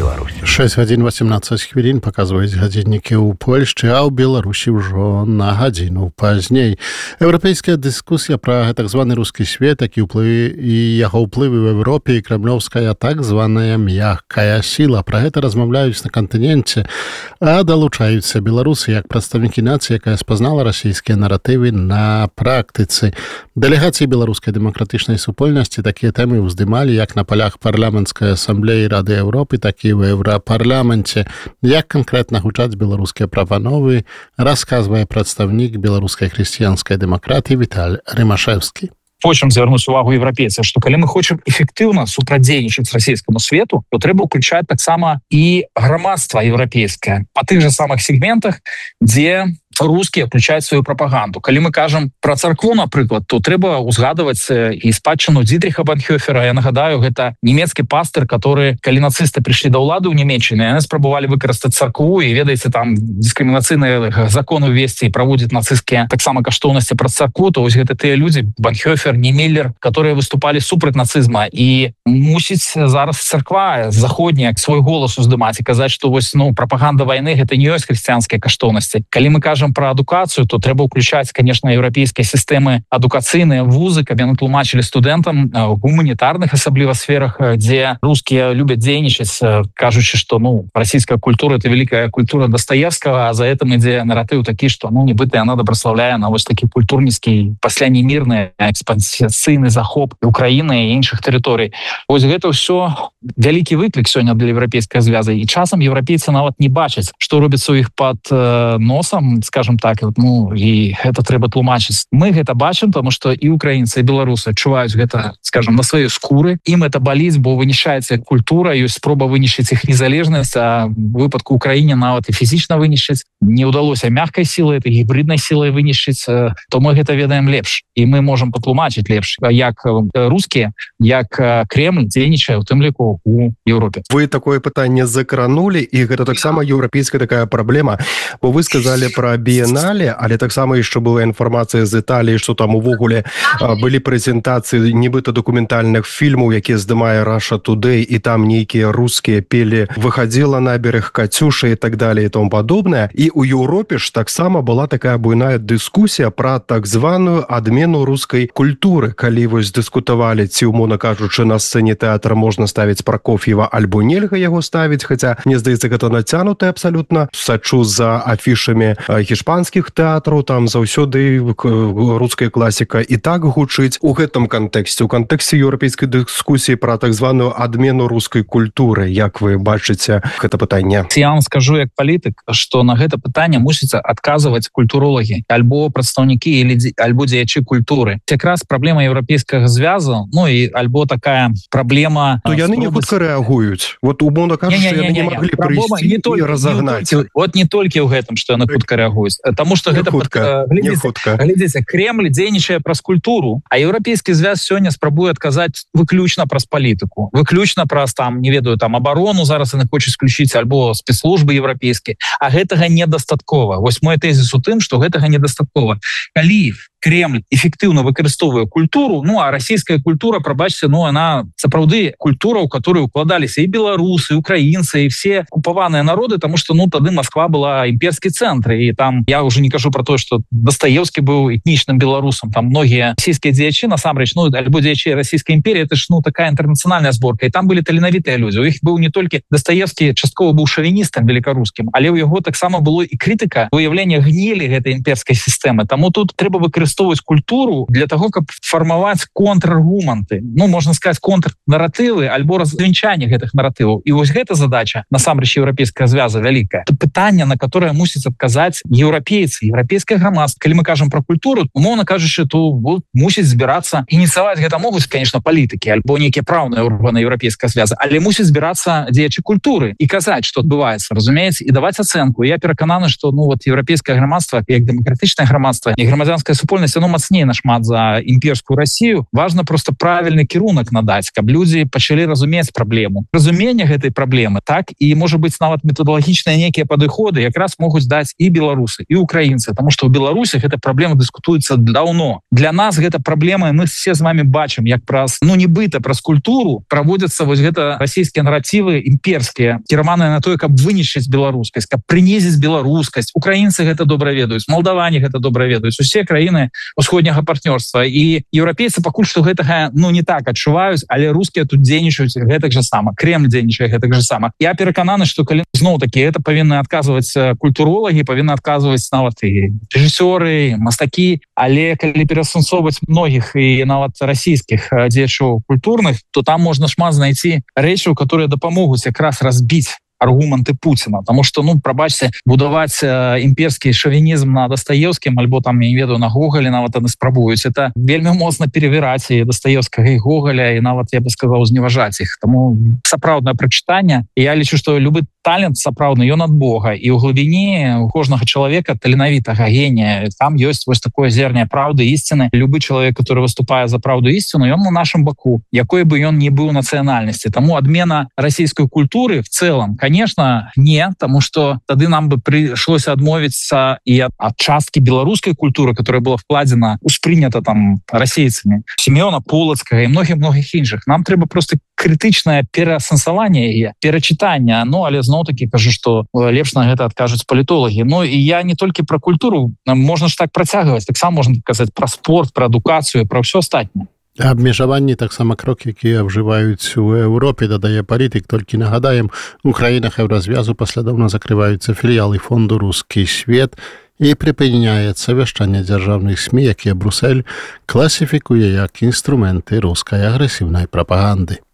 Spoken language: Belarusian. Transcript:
Беларусі. 6:18 паказваюць гадзіннікі ў Польшчы, а ў Беларусі ўжо на гадзіну пазней. Еўрапейская дыскусія пра так званы рускі свет, які ўплывы і яго ўплывы ў Еўропе і крамлёўская так званая мяккая сіла. Пра гэта размаўляюць на кантыненце, а далучаюцца беларусы як прадстаўнікі нацыі, якая спазнала расійскія наратывы на практыцы. Дэлегацыі беларускай дэмакратычнай супольнасці такія тэмы ўздымалі як на палях парламенцкай асамблеі Рады Еўропы, так і ў Еўрапарламенце. Як канкрэтна гучаць беларускія прапановы, расказвае прадстаўнік беларускай хрысціянскай дэмакратыі Віталь Рымашэўскі. Хочам звярнуць увагу еўрапейцаў, што калі мы хочам эфектыўна супрацьдзейнічаць расійскаму свету, то трэба ўключаць таксама і грамадства еўрапейскае па тых жа самых сегментах, дзе рускія включаюць сваю прапаганду. Калі мы кажам пра царкву, напрыклад, то трэба узгадваць і спадчыну Дітріха Банхёфера. Я нагадаю, гэта нямецкі пастыр, который, калі нацысты прыйшлі да ўлады ў Нямецчыне, яны спрабавалі выкарыстаць царкву і, ведаеце, там дыскрымінацыйныя законы ўвесці і праводзіць нацысцкія таксама каштоўнасці праз царкву, то вось гэта тыя людзі, Банхёфер, Немеллер, которые выступалі супраць нацызма. І мусіць зараз царква заходняя свой голас уздымаць і казаць, што вось, прапаганда вайны гэта не ёсць хрысціянскія каштоўнасці. Калі мы кажам про адукацыю, то трэба ўключаць, конечно, еўрапейскія сістэмы адукацыйныя вузы, каб яны тлумачылі студэнтам гуманітарных асабліва сферах, дзе рускія любяць дзейнічаць, кажучы, што расійская культура это великая культура Достоевского, а за этим ідзе наратыў такі, што нібыта яна добраслаўляе на вось такі культурніцкі пасля немірны экспансіяцыйны захоп Украіны і іншых тэрыторый. Вось гэта ўсё вялікі выклік сёння для еўрапейскай звязы, і часам еўрапейцы нават не бачаць, што робіцца ў іх пад носам, скажем так, і гэта трэба тлумачыць. Мы гэта бачым, тому што і украінцы, і беларусы адчуваюць гэта, скажем, на сваёй скуры. Ім это баліць, бо вынішчаецца культура, ёсць спроба вынішчыць іх незалежнасць, а в выпадку Украіне нават і фізічна вынішчыць. Не ўдалося мягкай сілай, этой гібриднай сілай вынішчыць, то мы гэта ведаем лепш. І мы можам патлумачыць лепш, як рускія, як Кремль дзейнічае, у тым ліку у Еўропе. Вы такое пытанне закранулі, і гэта таксама еўрапейская такая праблема, бо вы сказалі про біенале, але таксама яшчэ была інфармацыя з Італіі, што там увогуле былі прэзентацыі нібыта дакументальных фільмаў, якія здымае Russia Today, і там нейкія рускія пелі «Выходила на берег Катюша» і так далее і тому падобнае. І у Еўропе ж таксама была такая буйная дыскусія пра так званую адмену рускай культуры, калі вось дыскутавалі, ці умоўна кажучы, на сцэне тэатра можна ставіць Прокоф'ева альбо нельга яго ставіць, хаця мне здаецца гэта нацянута абсалютна. Сачу за афішамі гішпанскіх тэатраў, там заўсёды руская класіка і так гучыць. У гэтым кантэксце, у кантэксце еўрапейскай дыскусіі пра так званую адмену рускай культуры, як вы бачыце гэта пытанне? Я вам скажу як палітык, што на гэта пытанне мусіць адказваць культуролагі, альбо прадстаўнікі альбо дзеячы культуры. Якраз праблема еўрапейскага звязу, і альбо такая праблема... То яны не хутка рэагуюць. Вот умоўна кажучы, яны не маглі прыйсці і разагнаць. Вот не толькі ў гэтым, што яны хутка рэагуюць. Таму што гэта глядзіце, Кремль дзейнічае праз культуру, а еўрапейскі звяз сёння спрабуе адказаць выключна праз палітыку, выключна праз абарону зараз яны хочуць включыць альбо спецслужбы еўрапейскія, а гэтага недастаткова. Вось мой тэзіс у тым, што гэтага недастаткова. Калі Кремль эфектыўна выкарыстоўвае культуру, а расійская культура, прабачце, она сапраўды культура, у которой укладаліся і беларусы, і украінцы, і все окупаваныя народы, тому што тады Москва была імперскі цэнтр, і там я уже не кажу про то, што Достоевскі быў этнічным беларусам, там многія расійскія дзеячы, насамрэч, альбо дзеячы расійскай імперіі, это ж такая інтэрнацыянальная зборка, і там былі таленавітыя людзі. У іх быў не толькі Достоевскі, часткова быў шавіністам великарускім, але ў яго таксама было і крытыка выяўлення гнілі гэтай імперскай сістэмы. Таму тут трэба выкарыстоўваць культуру для того, каб фармаваць контраргументы, можна сказаць, контрнаратывы альбо развенчанне гэтых наратываў. І вось гэта задача насамрэч еўрапейскага звяза вялікая. Это пытанне, на которое мусіць адказаць еўрапейцы, еўрапейскае грамадства. Калі мы кажам про культуру, умоўна кажучы, то мусіць збірацца, ініцыяваць гэта могуць, конечно, палітыкі альбо нейкія праўныя органы еўрапейскага звяза, але мусіць збірацца дзеячы культуры і казаць, што адбываецца, разумееце, і даваць ацэнку. Я перакананы, што еўрапейскае грамадства, як дэмакратычнае грамадства і грамадзянская супольнасць супольнасць, оно мацней нашмат за імперскую Россию. Важно просто правильны кірунак надаць, каб людзі пачалі разумець праблему. Разуменне гэтай праблемы, так, і, можа быць, нават методолагічныя некія падыходы якраз могуць даць і беларусы, і украінцы, таму што ў Беларусі гэта праблема дыскутуецца даўно. Для нас гэта праблема, і мы все з вами бачым, як праз, нібыта праз культуру праводзяцца вось гэта расійскія наративы імперскія, кіраваныя на тое, каб вынішчыць беларускасць, каб прынізіць беларускасць. Украінцы гэта добра ведаюць, малдаване гэта добра ведаюць, усе краіны усходняга партнёрства. І еўрапейцы пакуль што гэтага не так адчуваюць, але рускія тут дзейнічаюць гэтак жа сама. Кремль дзейнічае гэтак жа сама. Я перакананы, што калі зноў-такі гэта павінны адказваць культуролагі, павінны адказваць нават і рэжысёры, мастакі, але калі перасэнсоўваць многіх і нават расійскіх дзеячоў культурных, то там можна шмат знайти рэчаў, которые дапамогуць якраз разбіць аргументы Путина. Потому что, прабачце, будаваць імперскі шовінізм на Дастаевскім, альбо там, я не ведаю, на Гоголе нават яны спрабуюць. Это вельмі моцна перавіраць і Дастаевскага, і Гоголя, і нават, я бы сказаў, зневажаць іх. Таму сапраўднае прачытанне. Я лічу, што любы талент сапраўдны, ён ад Бога. І ў глыбіні у кожнага чалавека, таленавітага генія, там ёсць вось такое зерне праўды, ісціны. Любы чалавек, который выступае за праўду і ісціну, ён на нашым баку, якой бы ён не быў нацыянальнасці. Таму адмена расійскай культуры в цэлым, конечно, не, потому что тады нам бы пришлось адмовіцца і ад часткі беларускай культуры, которая была вкладзена, успрынята там расейцамі, Семёна Полацкага і многіх іншых. Нам трэба просто крытычнае пераасэнсаванне яе, перачытанне. Але зноў-такі кажу, што лепш на гэта адкажуць палітолагі. І я не толькі пра культуру, можна ж так працягваць, таксама можна казаць пра спорт, пра адукацыю, пра ўсё астатняе. Абмежаванні таксама крок, якія ўжываюць у Еўропе, дадае палітык. Толькі нагадаем, у краінах еўразвязу паслядоўна закрываюцца філіялы фонду «Рускі свет» і прыпыняецца вяшчанне дзяржаўных СМІ, якія Брусэль класіфікуе як інструменты рускай агрэсіўнай прапаганды.